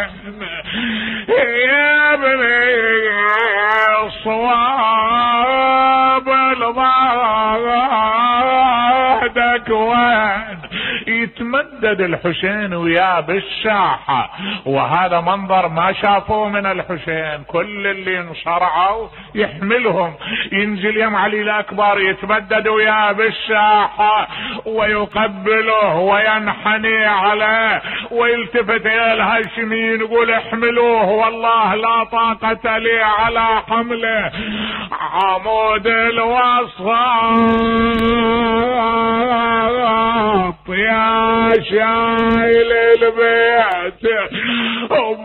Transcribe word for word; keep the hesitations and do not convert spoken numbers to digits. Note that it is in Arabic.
يا ابني الصواب الضادك وين؟ يتمدد الحسين ويا بالساحة، وهذا منظر ما شافوه من الحسين. كل اللي انصرعوا يحملهم، ينزل يم علي الأكبر يتمدد ويا بالساحة ويقبله وينحني عليه ويلتفت الى الهاشميين يقول احملوه والله لا طاقة لي على حمله. عمود الوسط يا شايل البيت